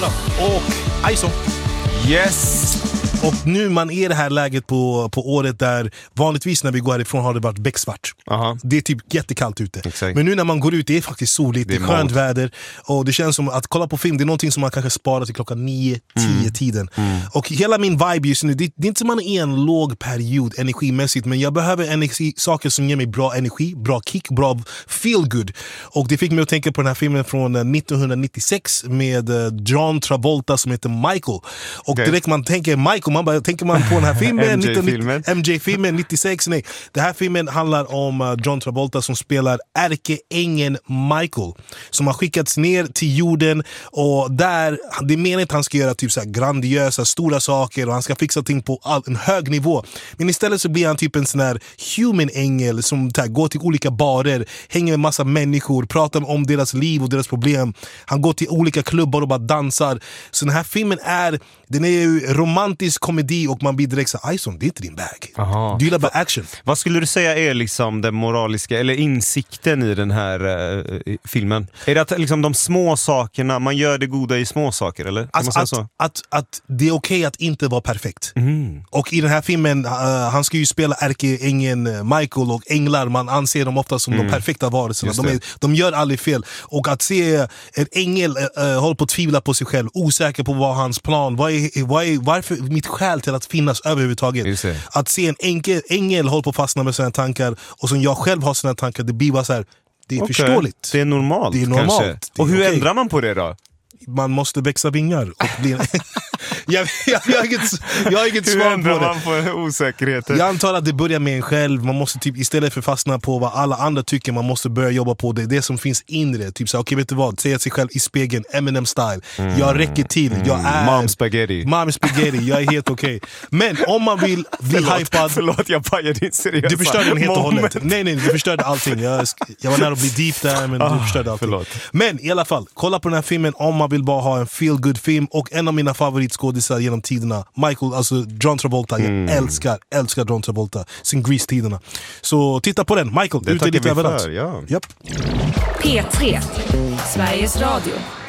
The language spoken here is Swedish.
Och Ison. Yes. Och nu man är det här läget på året där vanligtvis när vi går härifrån har det varit becksvart. Det är typ jättekallt ute. Exakt. Men nu när man går ut, det är faktiskt soligt, det är skönt väder. Och det känns som att kolla på film, det är någonting som man kanske sparar till klockan 9-10 tiden. Och hela min vibe just nu, det är inte som man är i en låg period energimässigt, men jag behöver saker som ger mig bra energi, bra kick, bra feel good. Och det fick mig att tänka på den här filmen från 1996 med John Travolta som heter Michael. Och direkt man tänker Michael, tänker man på den här filmen MJ-filmen 96. Nej, den här filmen handlar om John Travolta som spelar ärkeängeln Michael som har skickats ner till jorden, och där det är meningen att han ska göra typ så här grandiösa stora saker och han ska fixa ting på en hög nivå, men istället så blir han typ en sån här human ängel som går till olika barer, hänger med massa människor, pratar om deras liv och deras problem. Han går till olika klubbar och bara dansar. Så den här filmen den är ju romantisk komedi och man blir direkt så här, Ison, det är inte din bag. Du gillar bara action. Vad skulle du säga är liksom den moraliska eller insikten i den här filmen? Är det att liksom de små sakerna, man gör det goda i små saker, eller? Att det är okej att inte vara perfekt. Och i den här filmen, han ska ju spela ärkeängeln Michael, och änglar, man anser dem ofta som de perfekta varelserna. De gör aldrig fel. Och att se en ängel hålla på att tvivla på sig själv, osäker på vad hans plan, varför mitt skäl till att finnas överhuvudtaget. Att se en ängel hålla på att fastna med sina tankar, och som jag själv har sina tankar, det blir bara så här, det är förståeligt. Det är normalt. Kanske. Och hur ändrar man på det då? Man måste växa vingar och bli... jag har inget svar på det. Man på osäkerheten? Jag antar att det börjar med en själv. Man måste typ, istället för att fastna på vad alla andra tycker, man måste börja jobba på det som finns inre. Typ så, okej, vet du vad? Säga sig själv i spegeln, Eminem style. Jag räcker till. Jag är Mom spaghetti. Jag är helt okej. Men om man vill bli hypad... Förlåt, jag bajade din seriösa. Du förstörde den helt och hållet. Nej, du förstörde allting. Jag var nära att bli deep där, men du förstörde allting. Förlåt. Men i alla fall, kolla på den här filmen om man vill bara ha en feel good film. Och en av mina favoritskådisar genom tiderna, Michael, alltså John Travolta. Jag älskar John Travolta sen Grease-tiderna. Så titta på den, Michael. Det tackar vi för, ja. Yep. P3, Sveriges Radio.